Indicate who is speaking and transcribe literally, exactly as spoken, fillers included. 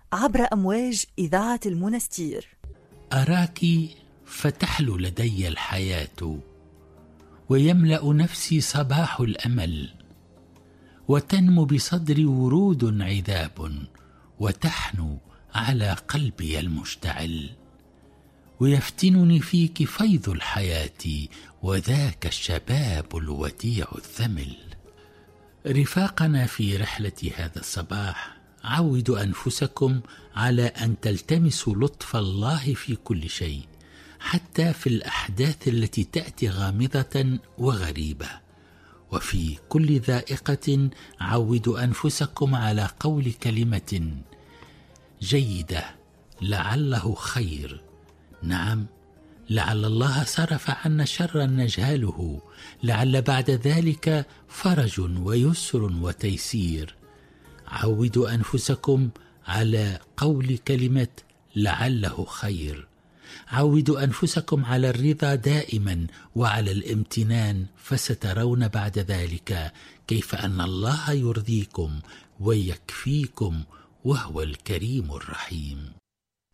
Speaker 1: عبر أمواج إذاعة المنستير.
Speaker 2: أراك فتحلو لدي الحياة، ويملأ نفسي صباح الأمل، وتنمو بصدري ورود عذاب، وتحنو على قلبي المشتعل، ويفتنني فيك فيض الحياة، وذاك الشباب الوديع الثمل. رفاقنا في رحلة هذا الصباح، عودوا أنفسكم على أن تلتمسوا لطف الله في كل شيء، حتى في الأحداث التي تأتي غامضة وغريبة. وفي كل ذائقة عودوا أنفسكم على قول كلمة جيدة لعله خير. نعم، لعل الله صرف عنا شرا نجهله، لعل بعد ذلك فرج ويسر وتيسير. عودوا أنفسكم على قول كلمة لعله خير. عودوا أنفسكم على الرضا دائما وعلى الامتنان، فسترون بعد ذلك كيف أن الله يرضيكم ويكفيكم، وهو الكريم الرحيم.